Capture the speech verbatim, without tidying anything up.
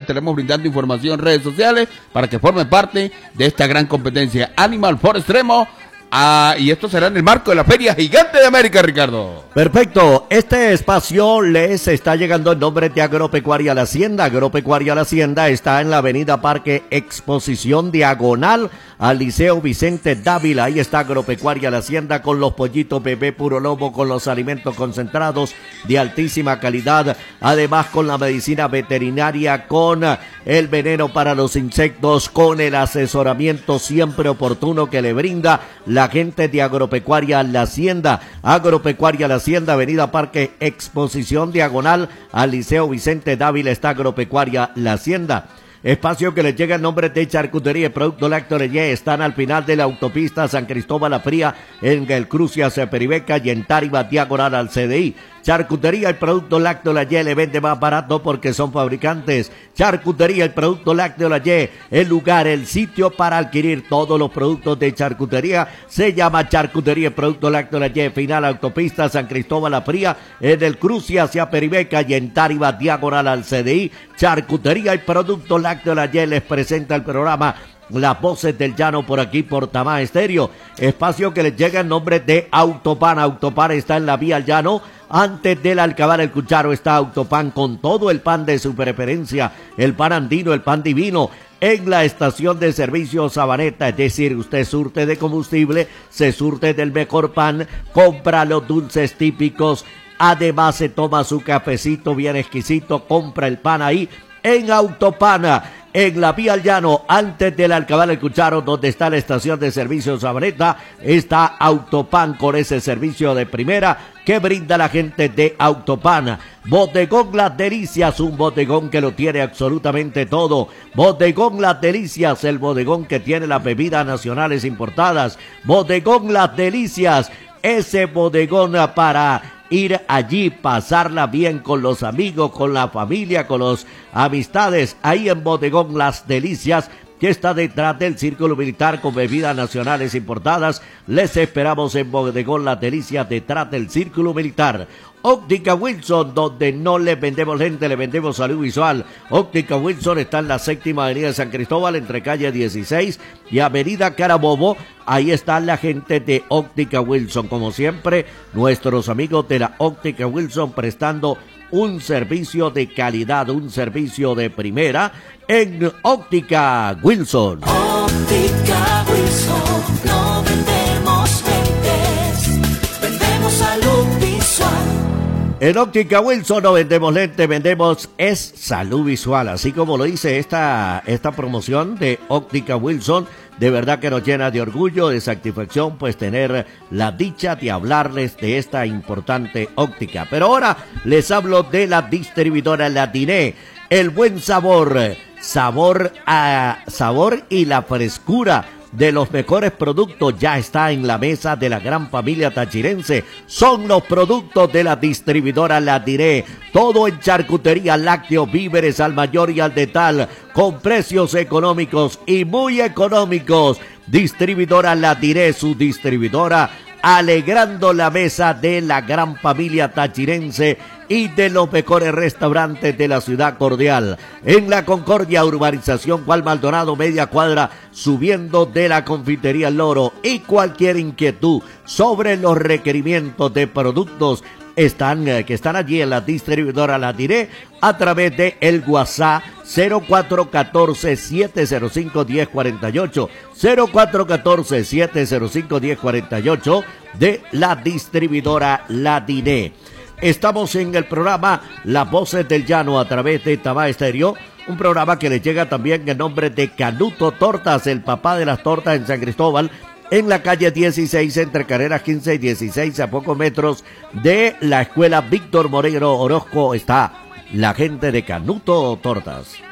estaremos brindando información en redes sociales para que forme parte de esta gran competencia Animal por Extremo. Ah, y esto será en el marco de la Feria Gigante de América, Ricardo. Perfecto, este espacio les está llegando en nombre de Agropecuaria La Hacienda. Agropecuaria La Hacienda está en la avenida Parque Exposición diagonal al Liceo Vicente Dávila. Ahí está Agropecuaria La Hacienda con los pollitos bebé puro lobo, con los alimentos concentrados de altísima calidad, además con la medicina veterinaria, con el veneno para los insectos, con el asesoramiento siempre oportuno que le brinda la gente de Agropecuaria La Hacienda. Agropecuaria La Hacienda, avenida Parque Exposición diagonal al Liceo Vicente Dávila, está Agropecuaria La Hacienda. Espacio que les llega en nombre de Charcutería y Producto Lácteo Leyé. Están al final de la autopista San Cristóbal La Fría, en el cruce hacia Peribeca y en Táriba diagonal al C D I. Charcutería y Producto Lácteo Leyé le vende más barato porque son fabricantes. Charcutería y Producto Lácteo Leyé, el lugar, el sitio para adquirir todos los productos de charcutería se llama Charcutería y Producto Lácteo Leyé. Final autopista San Cristóbal La Fría, en el cruce hacia Peribeca y en Táriba diagonal al C D I. Charcutería y Producto Lácteo Leyé les presenta el programa Las Voces del Llano por aquí por Tamá Estéreo. Espacio que les llega en nombre de Autopan. Autopan está en la vía al Llano. Antes del Alcabar el Cucharo está Autopan con todo el pan de su preferencia, el pan andino, el pan divino, en la estación de servicio Sabaneta. Es decir, usted surte de combustible, se surte del mejor pan, compra los dulces típicos, además se toma su cafecito bien exquisito, compra el pan ahí en Autopana, en la vía al Llano, antes del Alcabar el Cucharo, donde está la estación de servicio Sabaneta, está Autopan con ese servicio de primera que brinda la gente de Autopan. Bodegón Las Delicias, un bodegón que lo tiene absolutamente todo. Bodegón Las Delicias, el bodegón que tiene las bebidas nacionales importadas. Bodegón Las Delicias, ese bodegón para ir allí, pasarla bien con los amigos, con la familia, con los amistades, ahí en Bodegón Las Delicias, que está detrás del Círculo Militar con bebidas nacionales importadas. Les esperamos en Bodegón Las Delicias, detrás del Círculo Militar. Óptica Wilson, donde no le vendemos lente, le vendemos salud visual. Óptica Wilson está en la séptima avenida de San Cristóbal, entre calle dieciséis y avenida Carabobo. Ahí está la gente de Óptica Wilson. Como siempre, nuestros amigos de la Óptica Wilson prestando un servicio de calidad, un servicio de primera en Óptica Wilson. Óptica Wilson, no vendemos lentes, vendemos salud visual. En Óptica Wilson no vendemos lentes, vendemos es salud visual, así como lo dice esta, esta promoción de Óptica Wilson. De verdad que nos llena de orgullo, de satisfacción, pues tener la dicha de hablarles de esta importante óptica. Pero ahora les hablo de la distribuidora Latiné, el buen sabor, sabor a sabor y la frescura de los mejores productos ya está en la mesa de la gran familia tachirense. Son los productos de la distribuidora Latiné. Todo en charcutería, lácteos, víveres al mayor y al detal, con precios económicos y muy económicos. Distribuidora Latiné, su distribuidora, alegrando la mesa de la gran familia tachirense y de los mejores restaurantes de la ciudad cordial. En la Concordia, urbanización Juan Maldonado, media cuadra, subiendo de la confitería El Loro. Y cualquier inquietud sobre los requerimientos de productos están, eh, que están allí en la distribuidora Latiné, a través de el WhatsApp cero cuatro uno cuatro, siete cero cinco, uno cero cuatro ocho, cero cuatro uno cuatro, siete cero cinco, uno cero cuatro ocho de la distribuidora Latiné. Estamos en el programa Las Voces del Llano a través de Tamá Estéreo, un programa que le llega también en nombre de Canuto Tortas, el papá de las tortas en San Cristóbal, en la calle dieciséis, entre carreras quince y dieciséis, a pocos metros de la escuela Víctor Moreno Orozco, está la gente de Canuto Tortas.